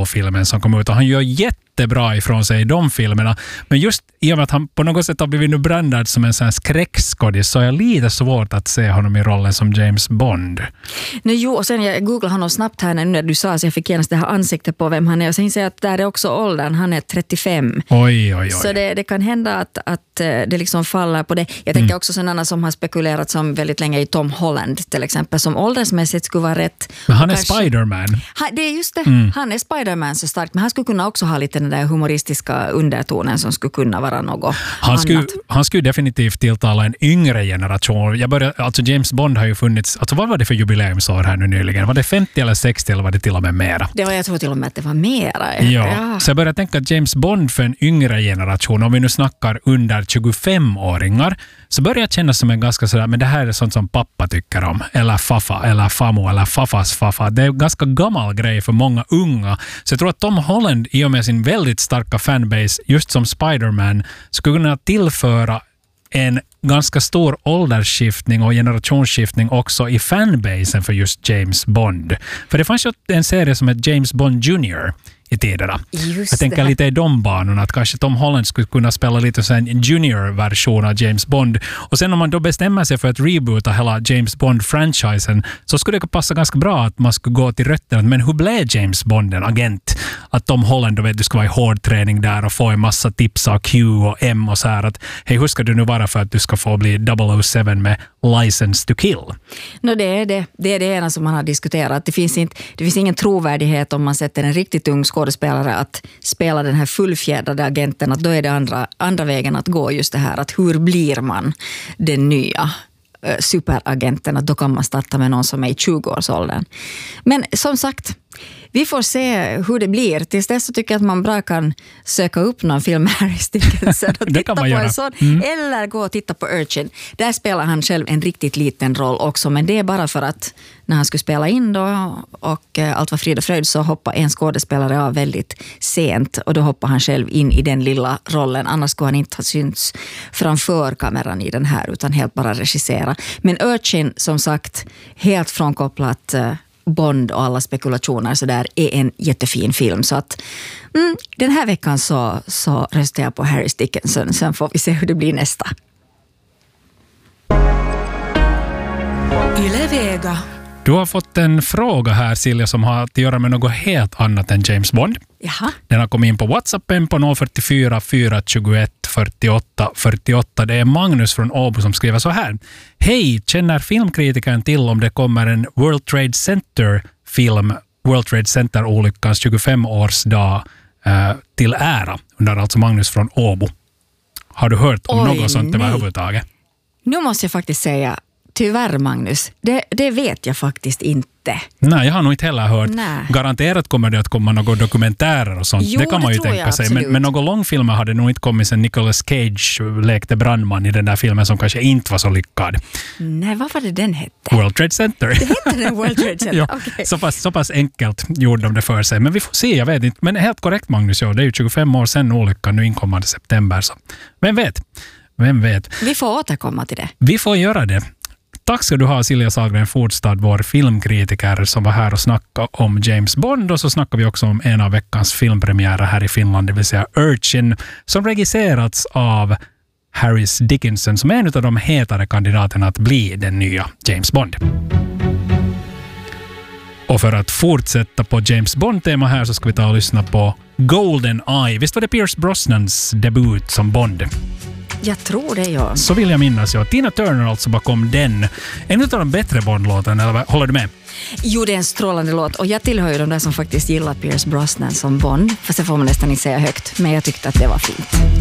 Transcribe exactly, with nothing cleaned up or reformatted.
Arrival-filmen som kom ut och han gör jättebra ifrån sig i de filmerna. Men just i och med att han på något sätt har blivit nu brandad som en sån här skräckskådis så är jag lite svårt att se honom i rollen som James Bond. Nej, jo, och sen jag googlade honom snabbt här när du sa så jag fick genast det här ansiktet på vem han är och sen säger jag att där är också åldern, han är trettiofem. Oj, oj, oj. Så det, det kan hända att, att det liksom faller på det. Jag tänker mm. också sådana som har spekulerat som väldigt länge i Tom Holland till exempel som åldersmässigt skulle vara rätt. Men han är kanske, Spider-Man. Han, det är just det, mm. han är Spider-Man så starkt men han skulle kunna också ha lite den där humoristiska undertonen som skulle kunna vara något han annat. Skulle, han skulle definitivt tilltala en yngre generation. Jag började, alltså James Bond har ju funnits, alltså vad var det för jubileumsår här nu nyligen? Var det femtio eller sextio eller var det till och med mera? Det var, jag tror till och med att det var mera. Ja, ja. Så jag började tänka att James Bond för en yngre generation, om vi nu snackar under tjugofem-åringar, så börjar jag känna som en ganska sådär, men det här är sånt som pappa tycker om, eller faffa, eller famo, eller faffas faffa. Det är en ganska gammal grej för många unga. Så jag tror att Tom Holland, i och med sin väldigt starka fanbase, just som Spider-Man, skulle kunna tillföra en ganska stor åldersskiftning och generationsskiftning också i fanbasen för just James Bond. För det fanns ju en serie som heter James Bond junior i tiderna. Just jag tänker det. lite i de banorna att kanske Tom Holland skulle kunna spela lite så en junior-version av James Bond. Och sen om man då bestämmer sig för att reboota hela James Bond-franchisen så skulle det passa ganska bra att man skulle gå till rötterna. Men hur blev James Bond en agent? Att Tom Holland då vet du ska vara i hård träning där och få en massa tips av Q och M och så här att hej, hur ska du nu vara för att du ska få bli double oh seven med license to kill? No, det är det. Det är det ena som man har diskuterat. Det finns, inte, det finns ingen trovärdighet om man sätter en riktigt ung skådespelare att spela den här fullfjädrade agenten, att då är det andra, andra vägen att gå just det här att hur blir man den nya äh, superagenten, att då kan man starta med någon som är i tjugo-årsåldern. Men som sagt, vi får se hur det blir. Tills dess så tycker jag att man bra kan söka upp någon film här i Stickelsen och titta på en sån. Mm. Eller gå och titta på Urchin. Där spelar han själv en riktigt liten roll också. Men det är bara för att när han skulle spela in då och eh, allt var frid och fröjd så hoppade en skådespelare av väldigt sent. Och då hoppar han själv in i den lilla rollen. Annars skulle han inte ha synts framför kameran i den här utan helt bara regissera. Men Urchin som sagt helt frånkopplat eh, Bond och alla spekulationer så där är en jättefin film så att mm, den här veckan så, så röstar jag på Harry Dickinson, sen får vi se hur det blir nästa. Yle Vega. Du har fått en fråga här, Silja, som har att göra med något helt annat än James Bond. Jaha. Den har kommit in på WhatsAppen på noll fyra fyra fyra två ett fyrtioåtta fyrtioåtta. Det är Magnus från Åbo som skriver så här. Hej, känner filmkritikern till om det kommer en World Trade Center-film, World Trade Center-olyckans tjugofem-årsdag eh, till ära? Undrar alltså Magnus från Åbo. Har du hört om Oj, något sånt nej. överhuvudtaget? Nu måste jag faktiskt säga, tyvärr Magnus, det, det vet jag faktiskt inte. Nej, jag har nog inte heller hört. Nej. Garanterat kommer det att komma några dokumentärer och sånt. Jo, det kan man ju det tror tänka jag, sig. Men, men några långfilmer hade nog inte kommit sen Nicolas Cage lekte brandman i den där filmen som kanske inte var så lyckad. Nej, vad var det den hette? World Trade Center. Det hette den World Trade Center? Ja, okay. så, pass, så pass enkelt gjorde de det för sig. Men vi får se, jag vet inte. Men helt korrekt Magnus, ja, det är ju tjugofem år sedan olyckan nu inkommande september. Så. Vem vet? Vem vet? Vi får återkomma till det. Vi får göra det. Tack ska du ha, Silja Sahlgren Fordstad, vår filmkritiker som var här och snackade om James Bond. Och så snackar vi också om en av veckans filmpremiärer här i Finland, det vill säga Urchin, som regisserats av Harry Dickinson, som är en av de hetare kandidaterna att bli den nya James Bond. Och för att fortsätta på James Bond-tema här så ska vi ta och lyssna på Golden Eye. Visst var det Pierce Brosnans debut som Bond? Jag tror det, ja. Så vill jag minnas, ja. Tina Turner alltså bakom den. En av de bättre Bond-låtarna, eller håller du med? Jo, det är en strålande låt. Och jag tillhör ju de där som faktiskt gillar Pierce Brosnan som Bond. Fast det får man nästan inte säga högt. Men jag tyckte att det var fint.